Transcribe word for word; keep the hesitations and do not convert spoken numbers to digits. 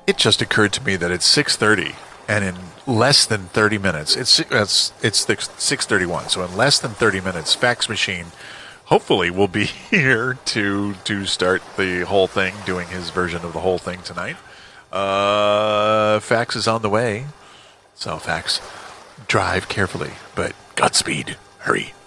It just occurred to me that it's six thirty, and in less than thirty minutes, it's it's it's six thirty-one. So in less than thirty minutes, Fax Machine hopefully will be here to to start the whole thing, doing his version of the whole thing tonight. Uh, Fax is on the way, so Fax, drive carefully, but Godspeed. Hurry.